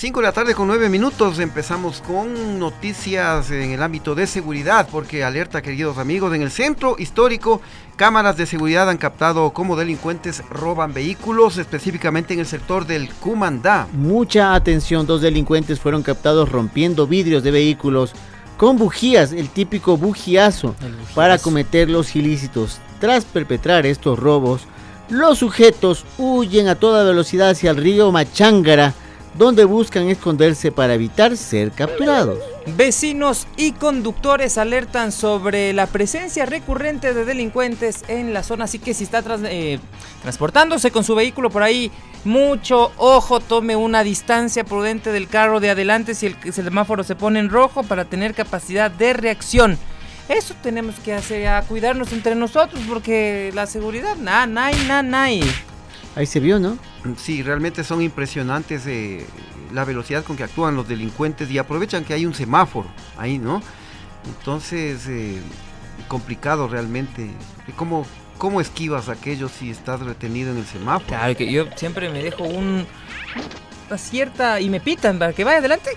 5 de la tarde con 9 minutos, empezamos con noticias en el ámbito de seguridad, porque alerta, queridos amigos, en el centro histórico, cámaras de seguridad han captado cómo delincuentes roban vehículos, específicamente en el sector del Cumandá. Mucha atención, 2 delincuentes fueron captados rompiendo vidrios de vehículos con bujías, el típico bujiazo, para cometer los ilícitos. Tras perpetrar estos robos, los sujetos huyen a toda velocidad hacia el río Machángara, donde buscan esconderse para evitar ser capturados. Vecinos y conductores alertan sobre la presencia recurrente de delincuentes en la zona, así que si está transportándose con su vehículo por ahí, mucho ojo, tome una distancia prudente del carro de adelante si el semáforo se pone en rojo para tener capacidad de reacción. Eso tenemos que hacer, a cuidarnos entre nosotros, porque la seguridad, Ahí se vio, ¿no? Sí, realmente son impresionantes la velocidad con que actúan los delincuentes y aprovechan que hay un semáforo ahí, ¿no? Entonces, complicado realmente. ¿Cómo esquivas aquello si estás retenido en el semáforo? Claro, que yo siempre me dejo una cierta... y me pitan para que vaya adelante.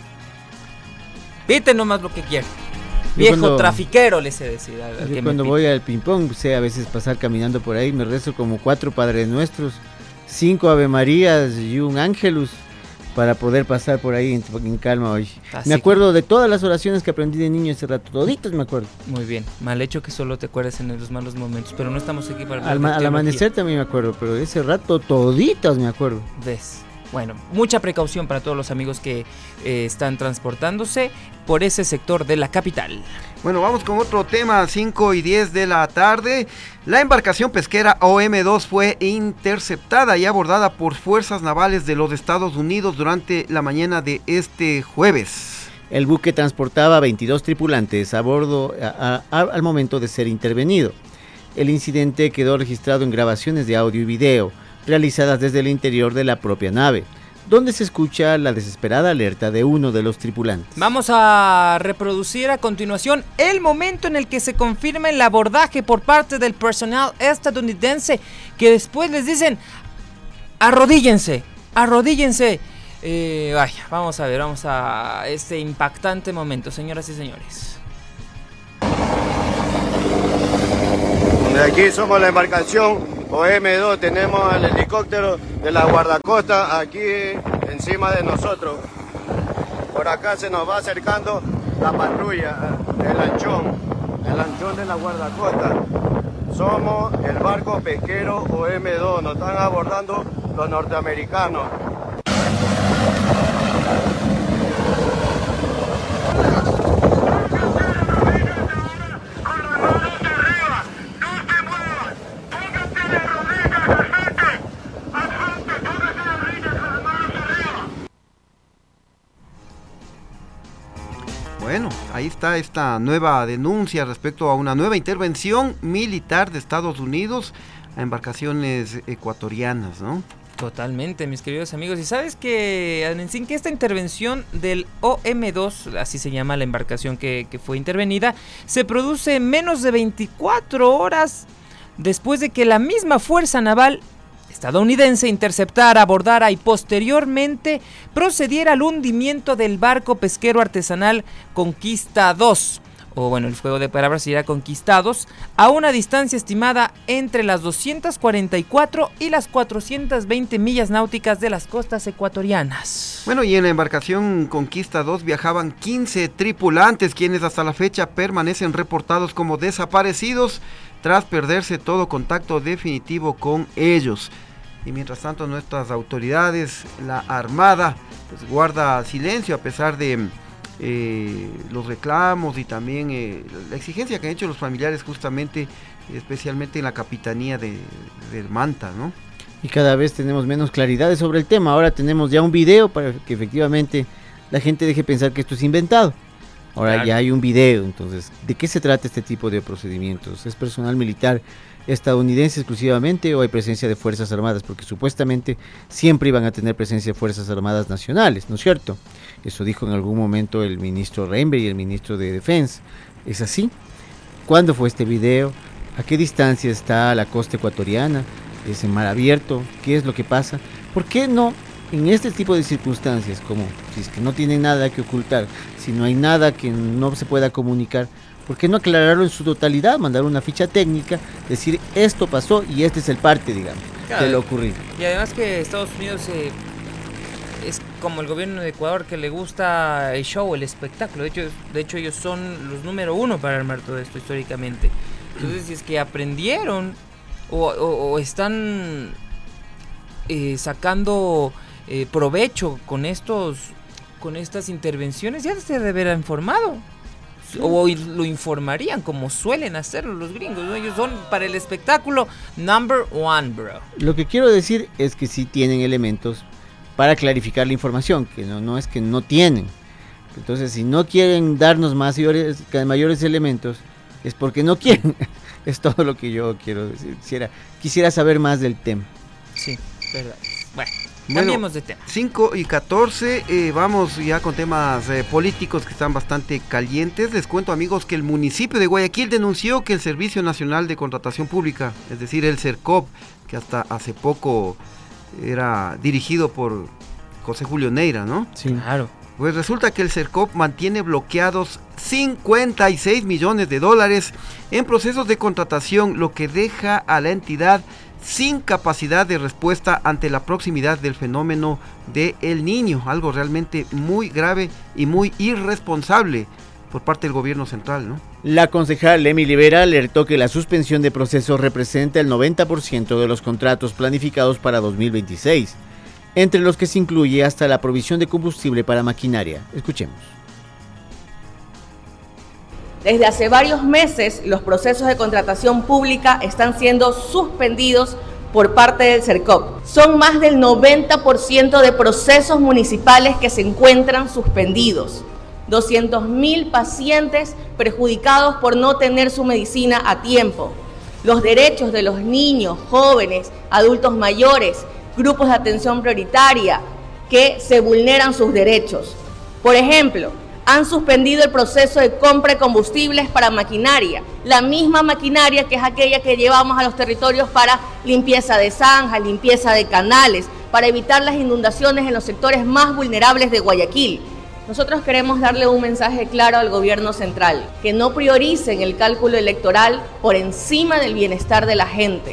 Piten nomás lo que quieran. Viejo trafiquero, les sé decir. Yo cuando voy al ping-pong, sé a veces pasar caminando por ahí, me rezo como 4 Padres Nuestros, 5 Ave Marías y un Ángelus para poder pasar por ahí en calma hoy. Me acuerdo de todas las oraciones que aprendí de niño ese rato, toditos me acuerdo. Muy bien, mal hecho que solo te acuerdes en los malos momentos, pero no estamos aquí para... Al amanecer también me acuerdo, pero ese rato toditos me acuerdo. ¿Ves? Bueno, mucha precaución para todos los amigos que están transportándose por ese sector de la capital. Bueno, vamos con otro tema, 5 y 10 de la tarde. La embarcación pesquera OM2 fue interceptada y abordada por fuerzas navales de los Estados Unidos durante la mañana de este jueves. El buque transportaba 22 tripulantes a bordo al momento de ser intervenido. El incidente quedó registrado en grabaciones de audio y video realizadas desde el interior de la propia nave, donde se escucha la desesperada alerta de uno de los tripulantes. Vamos a reproducir a continuación el momento en el que se confirma el abordaje por parte del personal estadounidense, que después les dicen: arrodíllense. Vamos a este impactante momento, señoras y señores. De aquí somos la embarcación OM2, tenemos el helicóptero de la guardacosta aquí encima de nosotros. Por acá se nos va acercando la patrulla, el lanchón de la guardacosta. Somos el barco pesquero OM2, nos están abordando los norteamericanos. Bueno, ahí está esta nueva denuncia respecto a una nueva intervención militar de Estados Unidos a embarcaciones ecuatorianas, ¿no? Totalmente, mis queridos amigos. Y sabes que esta intervención del OM2, así se llama la embarcación que fue intervenida, se produce menos de 24 horas después de que la misma fuerza naval estadounidense interceptara, abordara y posteriormente procediera al hundimiento del barco pesquero artesanal Conquista 2, o bueno, el juego de palabras sería Conquistados, a una distancia estimada entre las 244 y las 420 millas náuticas de las costas ecuatorianas. Bueno, y en la embarcación Conquista 2 viajaban 15 tripulantes, quienes hasta la fecha permanecen reportados como desaparecidos tras perderse todo contacto definitivo con ellos. Y mientras tanto nuestras autoridades, la Armada, pues guarda silencio a pesar de los reclamos y también la exigencia que han hecho los familiares justamente, especialmente en la capitanía del Manta, ¿no? Y cada vez tenemos menos claridades sobre el tema. Ahora tenemos ya un video para que efectivamente la gente deje pensar que esto es inventado. Ahora claro, ya hay un video. Entonces, ¿de qué se trata este tipo de procedimientos? ¿Es personal militar estadounidense exclusivamente o hay presencia de Fuerzas Armadas? Porque supuestamente siempre iban a tener presencia de Fuerzas Armadas nacionales, ¿no es cierto? Eso dijo en algún momento el ministro Reinberg y el ministro de Defensa. ¿Es así? ¿Cuándo fue este video? ¿A qué distancia está la costa ecuatoriana? ¿Es en mar abierto? ¿Qué es lo que pasa? ¿Por qué no en este tipo de circunstancias, como si es que no tienen nada que ocultar, si no hay nada que no se pueda comunicar, ¿por qué no aclararlo en su totalidad? Mandar una ficha técnica, decir esto pasó y este es el parte, digamos, de lo ocurrido. Y además que Estados Unidos es como el gobierno de Ecuador, que le gusta el show, el espectáculo. De hecho ellos son los número uno para armar todo esto históricamente. Entonces, si es que aprendieron o están sacando provecho con estas intervenciones, ya se debe haber informado. O lo informarían como suelen hacerlo los gringos, ¿no? Ellos son para el espectáculo number one, bro. Lo que quiero decir es que sí tienen elementos para clarificar la información, que no es que no tienen. Entonces, si no quieren darnos mayores elementos, es porque no quieren. Es todo lo que yo quiero decir. Quisiera saber más del tema. Sí, verdad. Bueno, cambiemos de tema. 5:14, vamos ya con temas políticos que están bastante calientes. Les cuento, amigos, que el municipio de Guayaquil denunció que el Servicio Nacional de Contratación Pública, es decir, el CERCOP, que hasta hace poco era dirigido por José Julio Neira, ¿no? Sí. Claro. Pues resulta que el CERCOP mantiene bloqueados 56 millones de dólares en procesos de contratación, lo que deja a la entidad sin capacidad de respuesta ante la proximidad del fenómeno de El Niño, algo realmente muy grave y muy irresponsable por parte del gobierno central, ¿no? La concejal Emily Vera alertó que la suspensión de procesos representa el 90% de los contratos planificados para 2026, entre los que se incluye hasta la provisión de combustible para maquinaria. Escuchemos. Desde hace varios meses, los procesos de contratación pública están siendo suspendidos por parte del CERCOP. Son más del 90% de procesos municipales que se encuentran suspendidos. 200.000 pacientes perjudicados por no tener su medicina a tiempo. Los derechos de los niños, jóvenes, adultos mayores, grupos de atención prioritaria, que se vulneran sus derechos. Por ejemplo, han suspendido el proceso de compra de combustibles para maquinaria, la misma maquinaria que es aquella que llevamos a los territorios para limpieza de zanjas, limpieza de canales, para evitar las inundaciones en los sectores más vulnerables de Guayaquil. Nosotros queremos darle un mensaje claro al gobierno central, que no prioricen el cálculo electoral por encima del bienestar de la gente.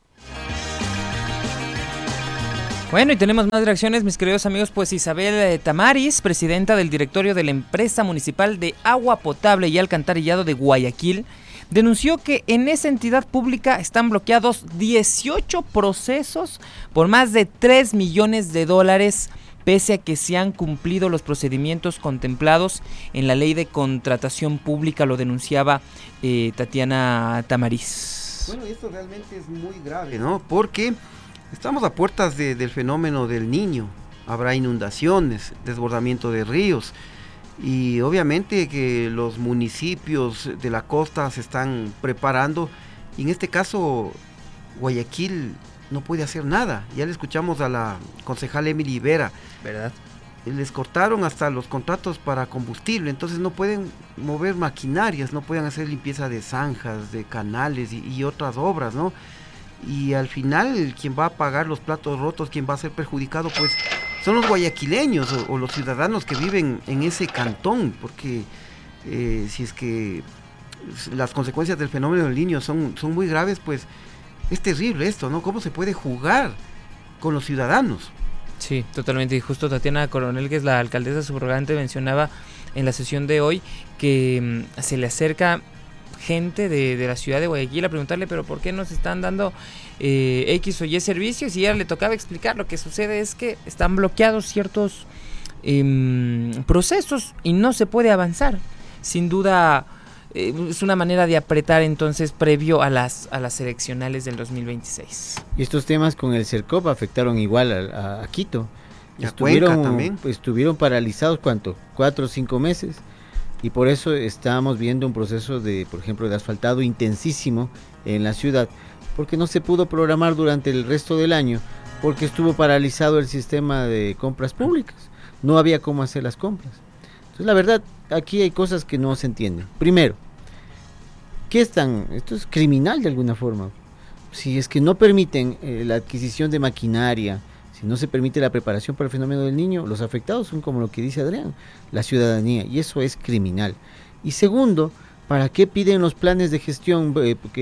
Bueno, y tenemos más reacciones, mis queridos amigos. Pues Isabel Tamaris, presidenta del directorio de la empresa municipal de agua potable y alcantarillado de Guayaquil, denunció que en esa entidad pública están bloqueados 18 procesos por más de 3 millones de dólares, pese a que se han cumplido los procedimientos contemplados en la ley de contratación pública, lo denunciaba Tatiana Tamaris. Bueno, esto realmente es muy grave, ¿no? Porque estamos a puertas del fenómeno del Niño. Habrá inundaciones, desbordamiento de ríos y obviamente que los municipios de la costa se están preparando y en este caso Guayaquil no puede hacer nada. Ya le escuchamos a la concejal Emily Vera, ¿verdad? Les cortaron hasta los contratos para combustible, entonces no pueden mover maquinarias, no pueden hacer limpieza de zanjas, de canales y otras obras, ¿no? Y al final quien va a pagar los platos rotos, quien va a ser perjudicado, pues son los guayaquileños o los ciudadanos que viven en ese cantón, porque si es que las consecuencias del fenómeno del Niño son muy graves, pues es terrible esto, ¿no? ¿Cómo se puede jugar con los ciudadanos? Sí, totalmente. Y justo Tatiana Coronel, que es la alcaldesa subrogante, mencionaba en la sesión de hoy que se le acerca gente de la ciudad de Guayaquil a preguntarle, pero ¿por qué nos están dando X o Y servicios? Y ella le tocaba explicar. Lo que sucede es que están bloqueados ciertos procesos y no se puede avanzar. Sin duda es una manera de apretar entonces previo a las eleccionales del 2026. Y estos temas con el CERCOP afectaron igual a Quito. Y a Cuenca también. Estuvieron paralizados, ¿cuánto? 4 o 5 meses. Y por eso estamos viendo un proceso de, por ejemplo, de asfaltado intensísimo en la ciudad, porque no se pudo programar durante el resto del año, porque estuvo paralizado el sistema de compras públicas. No había cómo hacer las compras. Entonces, la verdad, aquí hay cosas que no se entienden. Primero, esto es criminal de alguna forma. Si es que no permiten la adquisición de maquinaria, Si no se permite la preparación para el fenómeno del Niño, los afectados son, como lo que dice Adrián, la ciudadanía, y eso es criminal. Y segundo, ¿para qué piden los planes de gestión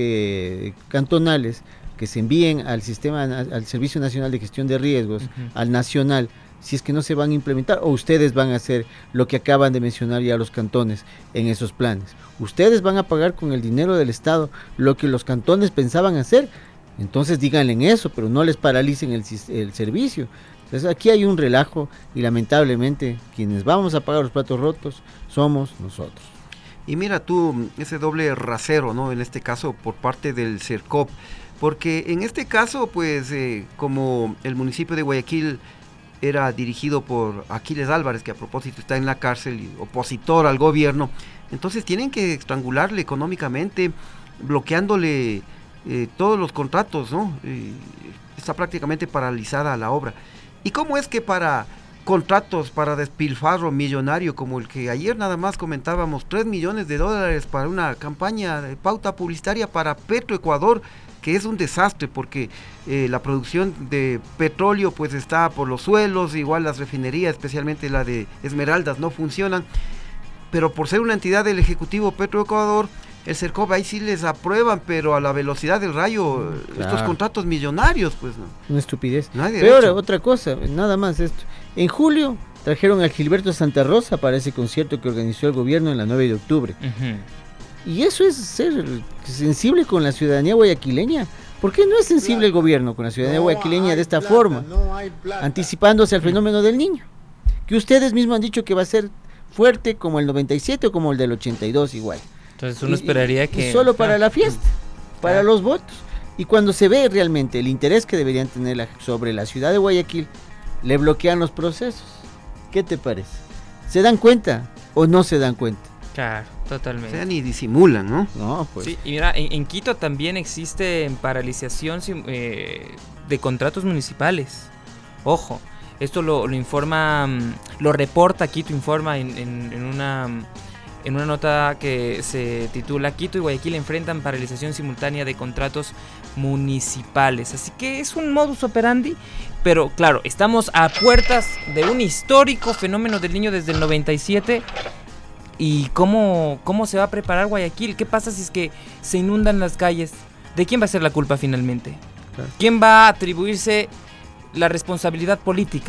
cantonales que se envíen al Servicio Nacional de Gestión de Riesgos, al nacional, si es que no se van a implementar, o ustedes van a hacer lo que acaban de mencionar ya los cantones en esos planes? Ustedes van a pagar con el dinero del Estado lo que los cantones pensaban hacer, entonces díganle en eso, pero no les paralicen el servicio. Entonces aquí hay un relajo y lamentablemente quienes vamos a pagar los platos rotos somos nosotros. Y mira tú, ese doble rasero, ¿no? En este caso por parte del CERCOP, porque en este caso, pues, como el municipio de Guayaquil era dirigido por Aquiles Álvarez, que a propósito está en la cárcel y opositor al gobierno, entonces tienen que estrangularle económicamente, bloqueándole todos los contratos, ¿no? Está prácticamente paralizada la obra. ¿Y cómo es que para contratos para despilfarro millonario como el que ayer nada más comentábamos, $3 millones para una campaña de pauta publicitaria para Petroecuador, que es un desastre porque la producción de petróleo pues está por los suelos, igual las refinerías, especialmente la de Esmeraldas, no funcionan, pero por ser una entidad del Ejecutivo Petroecuador, el CERCOP ahí sí les aprueban, pero a la velocidad del rayo, estos contratos millonarios, pues no. Una estupidez. No hay Pero ahora, derecho. otra cosa, nada más esto. En julio trajeron a Gilberto Santa Rosa para ese concierto que organizó el gobierno en la 9 de octubre. Y eso es ser sensible con la ciudadanía guayaquileña. ¿Por qué no es sensible el gobierno con la ciudadanía guayaquileña de esta forma? Anticipándose al fenómeno del Niño. Que ustedes mismos han dicho que va a ser fuerte como el 97 o como el del 82 igual. Entonces uno esperaría que... Y solo para la fiesta, para los votos. Y cuando se ve realmente el interés que deberían tener sobre la ciudad de Guayaquil, le bloquean los procesos. ¿Qué te parece? ¿Se dan cuenta o no se dan cuenta? Claro, totalmente. O sea, ni disimulan, ¿no? No, pues. Sí, y mira, en Quito también existe paralización de contratos municipales. Ojo, esto lo informa, lo reporta Quito Informa en una nota que se titula Quito y Guayaquil enfrentan paralización simultánea de contratos municipales. Así que es un modus operandi, pero claro, estamos a puertas de un histórico fenómeno del Niño desde el 97. ¿Y cómo se va a preparar Guayaquil? ¿Qué pasa si es que se inundan las calles? ¿De quién va a ser la culpa finalmente? Claro. ¿Quién va a atribuirse la responsabilidad política?